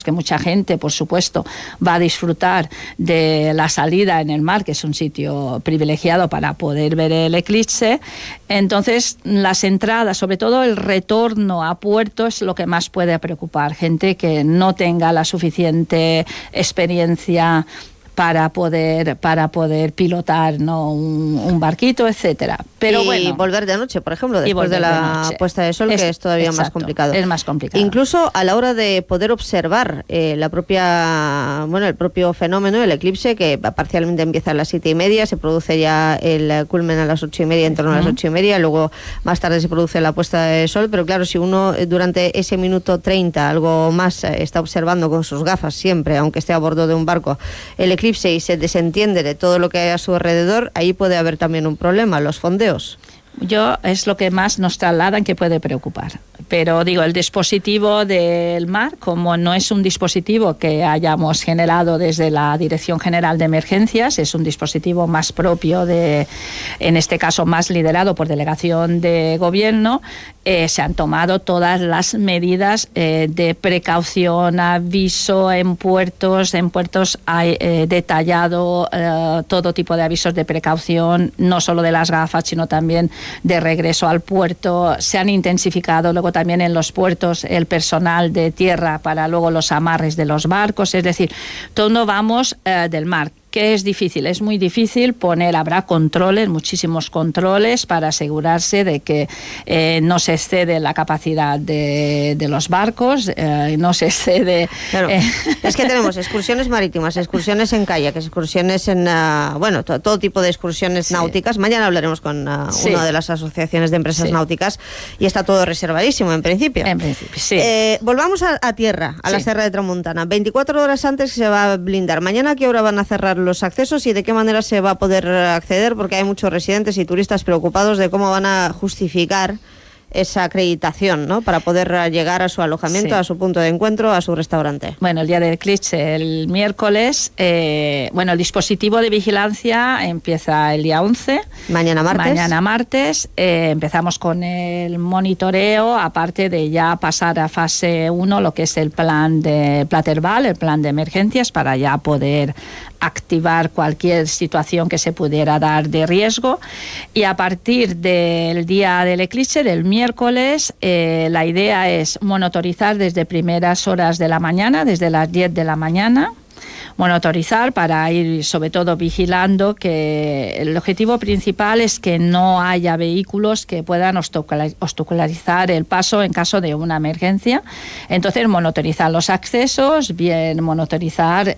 que mucha gente, por supuesto, va a disfrutar de la salida en el mar, que es un sitio privilegiado para poder ver el eclipse. Entonces, las entradas, sobre todo el retorno a puerto, es lo que más puede preocupar. Gente que no tenga la suficiente experiencia para poder pilotar, ¿no?, un barquito, etcétera. Pero y bueno, volver de noche, por ejemplo, después de la puesta de sol, que es todavía más complicado. Es más complicado. Incluso a la hora de poder observar el propio fenómeno, el eclipse, que parcialmente empieza a las 7:30, se produce ya el culmen a las 8:30, en torno a las 8:30, luego más tarde se produce la puesta de sol, pero claro, si uno durante ese minuto 30, algo más, está observando con sus gafas siempre, aunque esté a bordo de un barco, el eclipse, y se desentiende de todo lo que hay a su alrededor, ahí puede haber también un problema, los fondeos. Es lo que más nos trasladan que puede preocupar. Pero digo, el dispositivo del mar, como no es un dispositivo que hayamos generado desde la Dirección General de Emergencias, es un dispositivo más propio en este caso más liderado por delegación de gobierno, se han tomado todas las medidas de precaución, aviso en puertos hay detallado todo tipo de avisos de precaución, no solo de las gafas, sino también de regreso al puerto. Se han intensificado luego también en los puertos el personal de tierra para luego los amarres de los barcos, es decir, todo vamos del mar. Que es difícil, es muy difícil habrá controles, muchísimos controles para asegurarse de que no se excede la capacidad de los barcos, no se excede... Claro. Es que tenemos excursiones marítimas, excursiones en kayak, excursiones en... todo tipo de excursiones náuticas. Mañana hablaremos con una de las asociaciones de empresas náuticas y está todo reservadísimo en principio. En principio, sí. Volvamos a tierra, a la Serra de Tramuntana. 24 horas antes se va a blindar. ¿Mañana a qué hora van a cerrar los accesos y de qué manera se va a poder acceder? Porque hay muchos residentes y turistas preocupados de cómo van a justificar esa acreditación, ¿no?, para poder llegar a su alojamiento, a su punto de encuentro, a su restaurante. Bueno, el día del eclipse, el miércoles, el dispositivo de vigilancia empieza el día 11. Mañana martes. Empezamos con el monitoreo, aparte de ya pasar a fase 1, lo que es el plan de Platerval, el plan de emergencias, para ya poder activar cualquier situación que se pudiera dar de riesgo. Y a partir del día del eclipse, del miércoles, la idea es monitorizar desde primeras horas de la mañana, desde las 10 de la mañana, monitorizar para ir sobre todo vigilando que el objetivo principal es que no haya vehículos que puedan obstaculizar el paso en caso de una emergencia. Entonces, monitorizar los accesos, bien monitorizar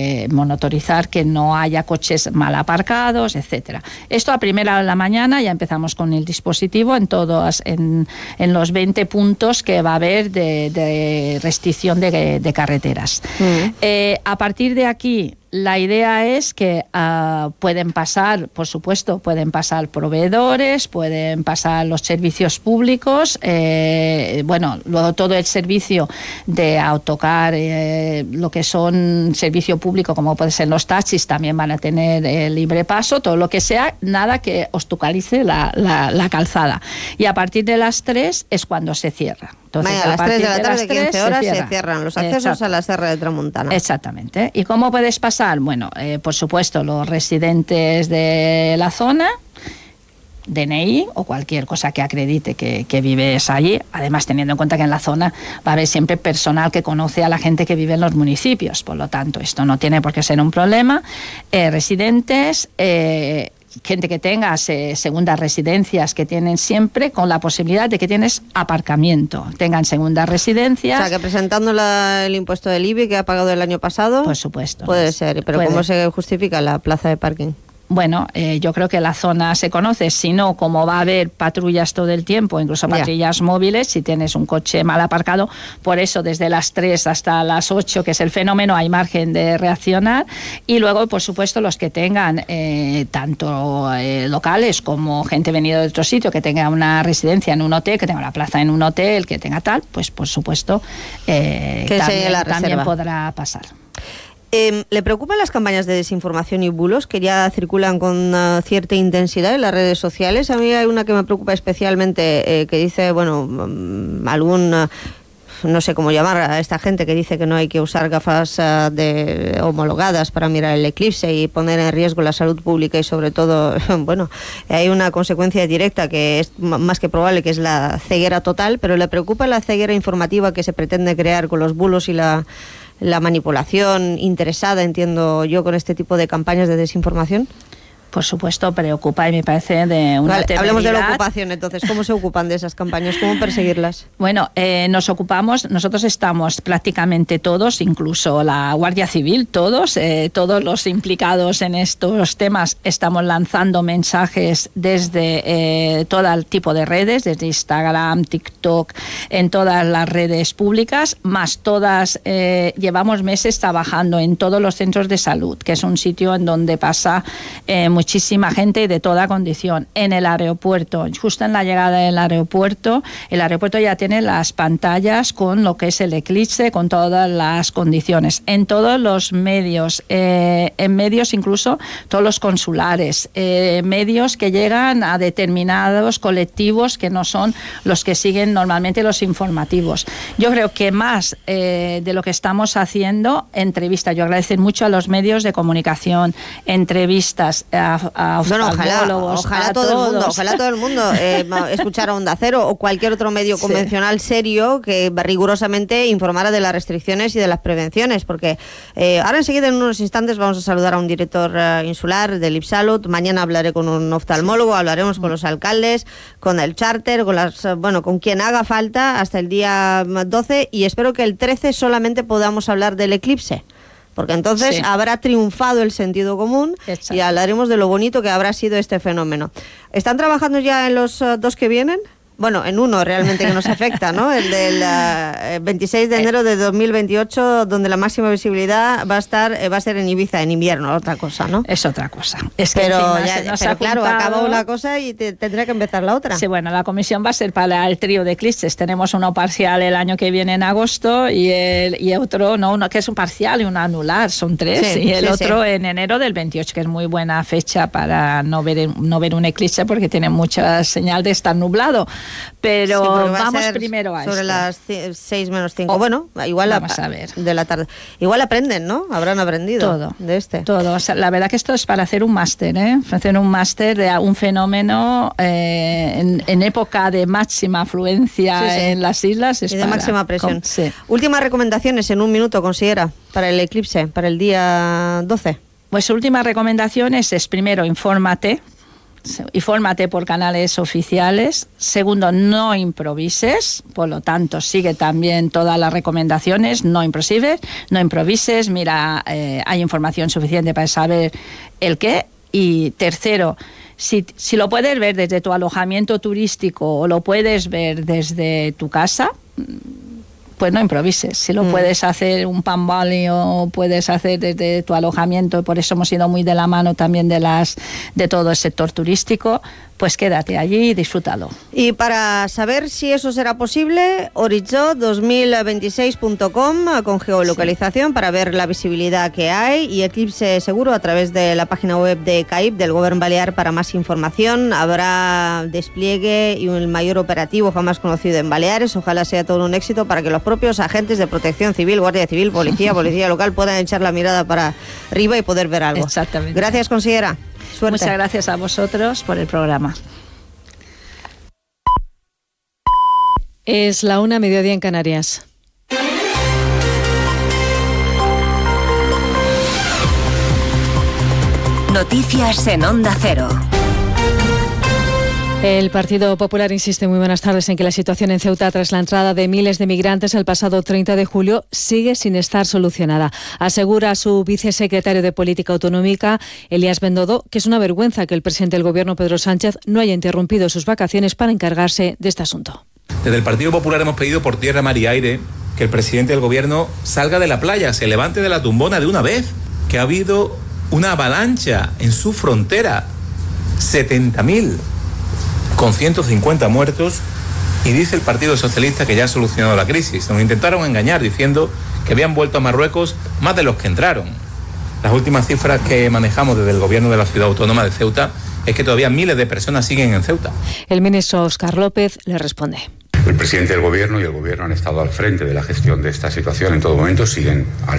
que no haya coches mal aparcados, etcétera. Esto a primera hora de la mañana ya empezamos con el dispositivo en los 20 puntos que va a haber de restricción de carreteras. A partir de aquí, la idea es que pueden pasar, por supuesto, pueden pasar proveedores, pueden pasar los servicios públicos, luego todo el servicio de autocar, lo que son servicio público, como pueden ser los taxis, también van a tener libre paso, todo lo que sea, nada que obstaculice la calzada. Y a partir de las 3 es cuando se cierra. Entonces, a las 3 de la tarde, 15 horas, se cierran los accesos a la Serra de Tramuntana. Exactamente. ¿Y cómo puedes pasar? Bueno, por supuesto, los residentes de la zona, DNI o cualquier cosa que acredite que vives allí, además teniendo en cuenta que en la zona va a haber siempre personal que conoce a la gente que vive en los municipios, por lo tanto esto no tiene por qué ser un problema. Residentes, gente que tenga segundas residencias, que tienen siempre con la posibilidad de que tienes aparcamiento, tengan segundas residencias. O sea, que presentando el impuesto del IBI que ha pagado el año pasado, por supuesto, puede ser, pero ¿cómo se justifica la plaza de parking? Bueno, yo creo que la zona se conoce, si no, como va a haber patrullas todo el tiempo, incluso patrullas móviles, si tienes un coche mal aparcado, por eso desde las 3 hasta las 8, que es el fenómeno, hay margen de reaccionar, y luego, por supuesto, los que tengan tanto locales como gente venida de otro sitio, que tenga una residencia en un hotel, que tenga una plaza en un hotel, que tenga tal, pues por supuesto también podrá pasar. ¿Le preocupan las campañas de desinformación y bulos que ya circulan con cierta intensidad en las redes sociales? A mí hay una que me preocupa especialmente, que dice, algún no sé cómo llamar a esta gente que dice que no hay que usar gafas homologadas para mirar el eclipse y poner en riesgo la salud pública y sobre todo, bueno, hay una consecuencia directa que es más que probable, que es la ceguera total, pero ¿le preocupa la ceguera informativa que se pretende crear con los bulos y la manipulación interesada, entiendo yo, con este tipo de campañas de desinformación? Por supuesto, preocupa y me parece de una temeridad. Hablemos de la ocupación, entonces. ¿Cómo se ocupan de esas campañas? ¿Cómo perseguirlas? Bueno, nosotros estamos prácticamente todos, incluso la Guardia Civil, todos los implicados en estos temas, estamos lanzando mensajes desde todo el tipo de redes, desde Instagram, TikTok, en todas las redes públicas, más todas, llevamos meses trabajando en todos los centros de salud, que es un sitio en donde pasa muchísima gente de toda condición. En el aeropuerto, justo en la llegada del aeropuerto, el aeropuerto ya tiene las pantallas con lo que es el eclipse, con todas las condiciones. En todos los medios, en medios incluso todos los consulares, medios que llegan a determinados colectivos que no son los que siguen normalmente los informativos. Yo creo que más de lo que estamos haciendo, entrevistas. Yo agradecer mucho a los medios de comunicación, entrevistas a bueno, ojalá todo el mundo escuchara Onda Cero o cualquier otro medio convencional serio que rigurosamente informara de las restricciones y de las prevenciones, porque ahora enseguida, en unos instantes, vamos a saludar a un director insular del IPSalud. Mañana hablaré con un oftalmólogo, hablaremos con los alcaldes, con el charter, con quien haga falta hasta el día 12, y espero que el 13 solamente podamos hablar del eclipse, porque entonces habrá triunfado el sentido común. Exacto. Y hablaremos de lo bonito que habrá sido este fenómeno. ¿Están trabajando ya en los 2 que vienen? Bueno, en uno realmente que nos afecta, ¿no? El del 26 de enero de 2028, donde la máxima visibilidad va a ser en Ibiza, en invierno, otra cosa, ¿no? Es otra cosa. Pero claro, acaba una cosa y tendrá que empezar la otra. Sí, bueno, la comisión va a ser para el trío de eclipses. Tenemos uno parcial el año que viene en agosto y otro, uno que es un parcial y uno anular, son 3, y el otro en enero del 28, que es muy buena fecha para no ver un eclipse porque tiene mucha señal de estar nublado. Pero vamos primero a sobre las 6 menos 5. Bueno, igual vamos a ver. De la tarde. Igual aprenden, ¿no? Habrán aprendido todo de este. Todo. O sea, la verdad que esto es para hacer un máster, hacer un máster de un fenómeno en época de máxima afluencia en las islas. Y de máxima presión. Últimas recomendaciones en un minuto, considera, para el eclipse, para el día 12. Pues últimas recomendaciones es, primero, infórmate por canales oficiales. Segundo, no improvises, por lo tanto sigue también todas las recomendaciones, no improvises, mira, hay información suficiente para saber el qué. Y tercero, si lo puedes ver desde tu alojamiento turístico o lo puedes ver desde tu casa, pues no improvises. Si lo puedes hacer un Palm Valley o puedes hacer desde tu alojamiento, por eso hemos ido muy de la mano también de todo el sector turístico, pues quédate allí y disfrútalo. Y para saber si eso será posible, horizon2026.com con geolocalización para ver la visibilidad que hay, y Eclipse Seguro a través de la página web de CAIP, del Govern Balear, para más información. Habrá despliegue y un mayor operativo jamás conocido en Baleares. Ojalá sea todo un éxito para que los propios agentes de protección civil, guardia civil, policía local puedan echar la mirada para arriba y poder ver algo. Exactamente. Gracias, consejera. Suerte. Muchas gracias a vosotros por el programa. Es la 1:00, mediodía en Canarias. Noticias en Onda Cero. El Partido Popular insiste, muy buenas tardes, en que la situación en Ceuta tras la entrada de miles de migrantes el pasado 30 de julio sigue sin estar solucionada. Asegura su vicesecretario de Política Autonómica, Elías Bendodo, que es una vergüenza que el presidente del Gobierno, Pedro Sánchez, no haya interrumpido sus vacaciones para encargarse de este asunto. Desde el Partido Popular hemos pedido por tierra, mar y aire que el presidente del Gobierno salga de la playa, se levante de la tumbona de una vez, que ha habido una avalancha en su frontera, 70.000. con 150 muertos, y dice el Partido Socialista que ya ha solucionado la crisis. Nos intentaron engañar diciendo que habían vuelto a Marruecos más de los que entraron. Las últimas cifras que manejamos desde el Gobierno de la Ciudad Autónoma de Ceuta es que todavía miles de personas siguen en Ceuta. El ministro Óscar López le responde. El presidente del Gobierno y el Gobierno han estado al frente de la gestión de esta situación en todo momento, siguen al